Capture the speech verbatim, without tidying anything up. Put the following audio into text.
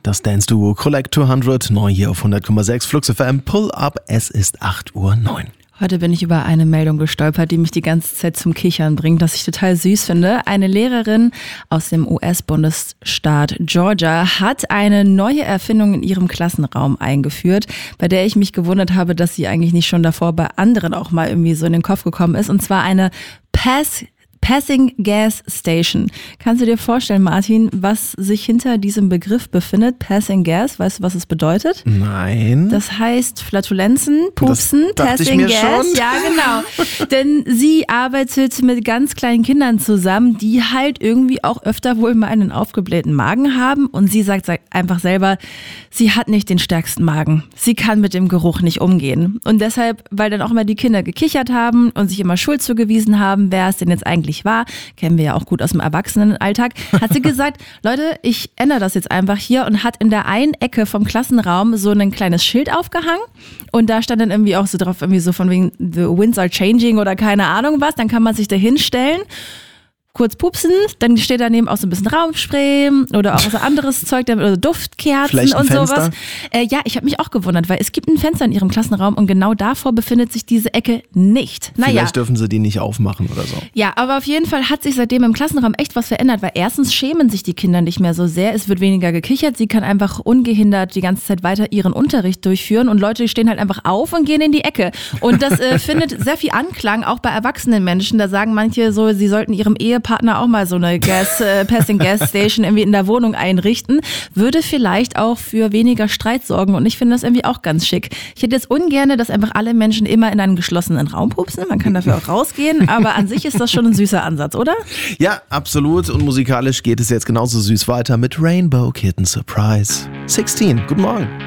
Das Dance-Duo Collect zweihundert, neu hier auf hundert Komma sechs Flux F M. Pull up, es ist acht Uhr neun. Heute bin ich über eine Meldung gestolpert, die mich die ganze Zeit zum Kichern bringt, das ich total süß finde. Eine Lehrerin aus dem U S-Bundesstaat Georgia hat eine neue Erfindung in ihrem Klassenraum eingeführt, bei der ich mich gewundert habe, dass sie eigentlich nicht schon davor bei anderen auch mal irgendwie so in den Kopf gekommen ist. Und zwar eine Pass Passing Gas Station. Kannst du dir vorstellen, Martin, was sich hinter diesem Begriff befindet? Passing Gas, weißt du, was es bedeutet? Nein. Das heißt Flatulenzen, Pupsen, Passing Gas. Schon. Ja, genau. Denn sie arbeitet mit ganz kleinen Kindern zusammen, die halt irgendwie auch öfter wohl mal einen aufgeblähten Magen haben. Und sie sagt einfach selber, sie hat nicht den stärksten Magen. Sie kann mit dem Geruch nicht umgehen. Und deshalb, weil dann auch immer die Kinder gekichert haben und sich immer Schuld zugewiesen haben, wer es denn jetzt eigentlich war, kennen wir ja auch gut aus dem Erwachsenenalltag, hat sie gesagt, Leute, ich ändere das jetzt einfach hier und hat in der einen Ecke vom Klassenraum so ein kleines Schild aufgehangen und da stand dann irgendwie auch so drauf, irgendwie so von wegen the winds are changing oder keine Ahnung was, dann kann man sich da hinstellen, kurz pupsen, dann steht daneben auch so ein bisschen Raumspray oder auch so anderes Zeug, oder Duftkerzen und sowas. Äh, ja, ich habe mich auch gewundert, weil es gibt ein Fenster in ihrem Klassenraum und genau davor befindet sich diese Ecke nicht. Naja. Vielleicht dürfen sie die nicht aufmachen oder so. Ja, aber auf jeden Fall hat sich seitdem im Klassenraum echt was verändert, weil erstens schämen sich die Kinder nicht mehr so sehr, es wird weniger gekichert, sie kann einfach ungehindert die ganze Zeit weiter ihren Unterricht durchführen und Leute stehen halt einfach auf und gehen in die Ecke. Und das äh, findet sehr viel Anklang, auch bei erwachsenen Menschen. Da sagen manche so, sie sollten ihrem Ehepartner auch mal so eine Gas, äh, Passing Gas Station irgendwie in der Wohnung einrichten, würde vielleicht auch für weniger Streit sorgen und ich finde das irgendwie auch ganz schick. Ich hätte jetzt ungerne, dass einfach alle Menschen immer in einen geschlossenen Raum pupsen, man kann dafür auch rausgehen, aber an sich ist das schon ein süßer Ansatz, oder? Ja, absolut, und musikalisch geht es jetzt genauso süß weiter mit Rainbow Kitten Surprise. sechzehn, guten Morgen.